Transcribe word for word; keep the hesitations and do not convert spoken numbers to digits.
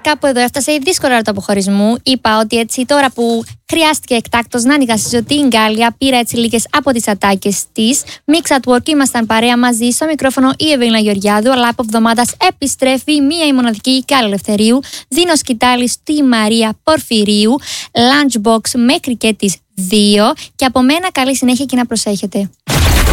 κάπου εδώ έφτασε η δύσκολη ώρα του αποχωρισμού. Είπα ότι έτσι τώρα που χρειάστηκε εκτάκτως να ανοιγασίζω την Γκάλια, πήρα έτσι λίγες από τις ατάκες της. Mix at Work, ήμασταν παρέα μαζί στο μικρόφωνο η Ευελίνα Γεωργιάδου, αλλά από εβδομάδας επιστρέφει μία η μοναδική Γκάλια Ελευθερίου. Δίνω σκητάλη στη Μαρία Πορφυρίου. Lunchbox μέχρι και τις δύο. Και από μένα καλή συνέχεια και να προσέχετε.